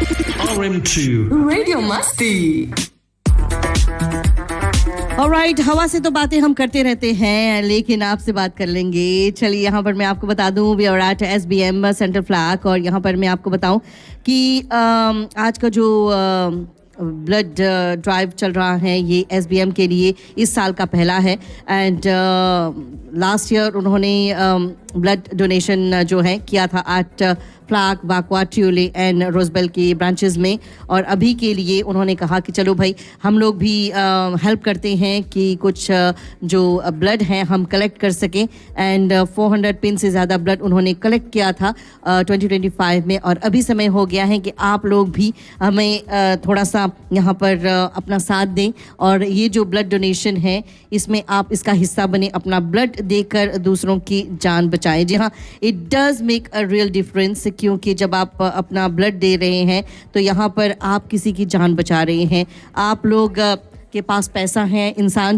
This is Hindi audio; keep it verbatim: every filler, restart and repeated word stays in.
R M two Radio Masti. Alright, हवा से तो बातें हम करते रहते हैं, लेकिन आपसे बात कर लेंगे। चलिए, यहाँ पर मैं आपको बता दूं, we are eight S B M central flag, और यहाँ पर मैं आपको बताऊं कि आम, आज का जो ब्लड ड्राइव चल रहा है, ये एस बी एम के लिए इस साल का पहला है। एंड लास्ट ईयर उन्होंने ब्लड डोनेशन जो है किया था एट फ्लैग, वाकवा, ट्यूले एंड रोजबेल की ब्रांचेस में, और अभी के लिए उन्होंने कहा कि चलो भाई, हम लोग भी हेल्प करते हैं कि कुछ uh, जो ब्लड हैं हम कलेक्ट कर सकें। एंड फोर हंड्रेड पिन से ज़्यादा ब्लड उन्होंने कलेक्ट किया था ट्वेंटी ट्वेंटी फाइव में, और अभी समय हो गया है कि आप लोग भी हमें uh, थोड़ा सा यहाँ पर uh, अपना साथ दें, और ये जो ब्लड डोनेशन है इसमें आप इसका हिस्सा बने, अपना ब्लड देकर दूसरों की जान बचाएं। जी हाँ, it does make a real difference, क्योंकि जब आप अपना ब्लड दे रहे हैं तो यहाँ पर आप किसी की जान बचा रहे हैं। आप लोग के पास पैसा है, इंसान